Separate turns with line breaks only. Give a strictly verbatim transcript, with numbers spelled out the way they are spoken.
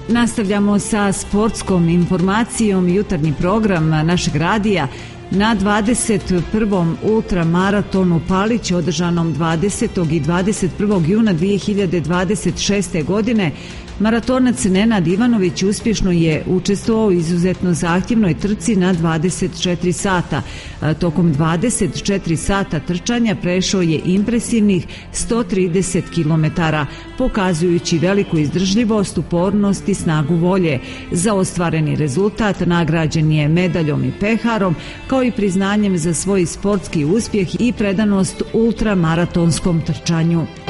Nastavljamo sa sportskom informacijom. Jutarnji program našeg radija na dvadeset prvom ultramaratonu Palić održanom dvadesetog i dvadeset prvog juna dve hiljade dvadeset šeste. godine maratonac Nenad Ivanović uspješno je učestvovao u izuzetno zahtjevnoj trci na dvadeset četiri sata. Tokom dvadeset četiri sata trčanja prešao je impresivnih sto trideset kilometara, pokazujući veliku izdržljivost, upornost i snagu volje. Za ostvareni rezultat nagrađen je medaljom i peharom, kao i priznanjem za svoj sportski uspjeh i predanost ultramaratonskom trčanju.